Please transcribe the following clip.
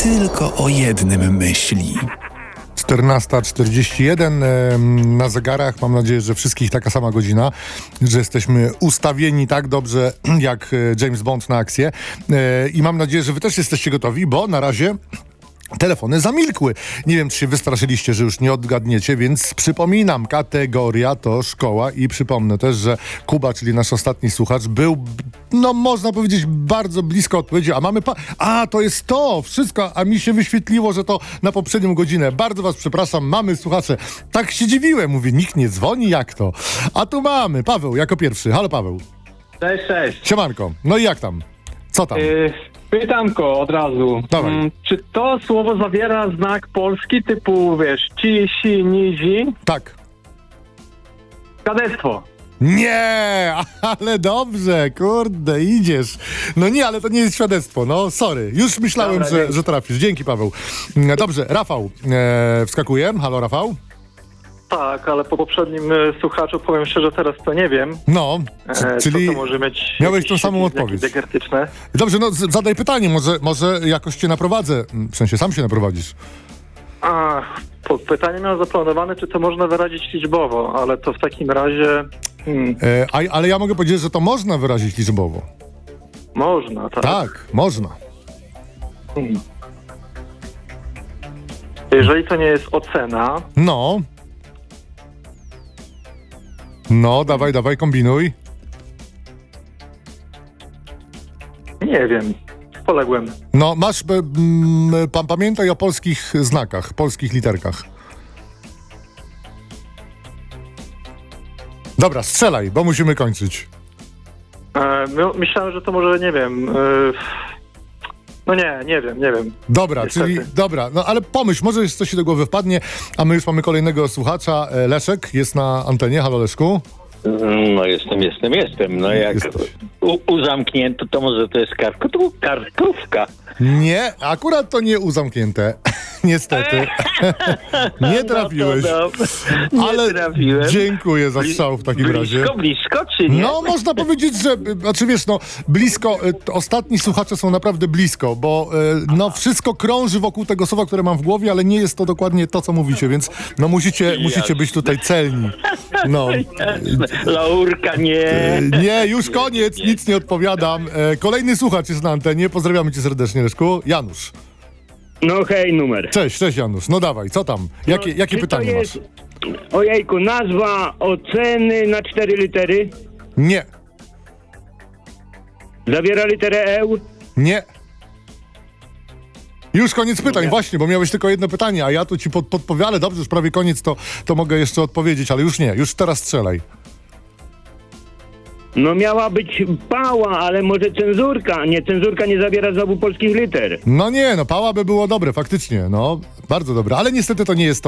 tylko o jednym myśli. 14:41 na zegarach. Mam nadzieję, że wszystkich taka sama godzina, że jesteśmy ustawieni tak dobrze jak James Bond na akcję. I mam nadzieję, że wy też jesteście gotowi, bo na razie telefony zamilkły. Nie wiem, czy się wystraszyliście, że już nie odgadniecie, więc przypominam, kategoria to szkoła i przypomnę też, że Kuba, czyli nasz ostatni słuchacz, był, no można powiedzieć, bardzo blisko odpowiedzi, a mamy to jest to wszystko, a mi się wyświetliło, że to na poprzednią godzinę. Bardzo was przepraszam, mamy słuchacze. Tak się dziwiłem, mówię, nikt nie dzwoni, jak to? A tu mamy, Paweł jako pierwszy. Halo Paweł. Cześć. Siemanko, no i jak tam? Co tam? Pytanko od razu. Dawaj. Czy to słowo zawiera znak polski typu, wiesz, ci, si, ni, zi? Tak. Świadectwo. Nie, ale dobrze, kurde, idziesz. No nie, ale to nie jest świadectwo, no sorry. Już myślałem, Dobra, że trafisz. Dzięki, Paweł. Dobrze, Rafał wskakuje. Halo, Rafał? Tak, ale po poprzednim słuchaczu powiem szczerze, teraz to nie wiem. No, czyli Co to może mieć miałeś tą jakieś samą znaki odpowiedź. degertyczne? Dobrze, no zadaj pytanie, może jakoś cię naprowadzę. W sensie, sam się naprowadzisz. Pytanie miałem zaplanowane, czy to można wyrazić liczbowo, ale to w takim razie... Ale ja mogę powiedzieć, że to można wyrazić liczbowo. Można, tak? Tak, można. Jeżeli to nie jest ocena, No, dawaj, kombinuj. nie wiem, poległem. No, masz, pan pamiętaj o polskich znakach, polskich literkach. Dobra, strzelaj, bo musimy kończyć. Myślałem, że to może, nie wiem... No nie wiem. Dobra, Niestety. czyli dobra, no ale pomyśl, może jeszcze coś ci do głowy wpadnie, a my już mamy kolejnego słuchacza. Leszek jest na antenie. Halo, Leszku. No jestem. No jak uzamknięto, to może to jest karkówka. Nie, akurat to nie uzamknięte. Niestety. Nie trafiłeś. Nie trafiłem. Dziękuję za strzał w takim razie. Blisko, czy nie? No, można powiedzieć, że, znaczy wiesz, no, blisko, ostatni słuchacze są naprawdę blisko, bo no, wszystko krąży wokół tego słowa, które mam w głowie, ale nie jest to dokładnie to, co mówicie, więc no musicie być tutaj celni. No. Laurka, nie. Nie, już koniec, nic nie odpowiadam. Kolejny słuchacz jest na antenie, pozdrawiamy cię serdecznie, Leszku. Janusz. No hej, numer. Cześć Janusz, no dawaj, co tam? Jakie Czy pytanie to masz? jest, ojejku, nazwa oceny na 4 litery? Nie, Zawiera literę E? nie. Już koniec pytań, właśnie, bo miałeś tylko jedno pytanie, a ja tu ci podpowiadam, ale dobrze, już prawie koniec, to mogę jeszcze odpowiedzieć, ale już nie, już teraz strzelaj. No miała być pała, ale może cenzurka. Nie, cenzurka nie zawiera znowu polskich liter. No nie, no pała by było dobre, faktycznie, no, bardzo dobre, ale niestety to nie jest to.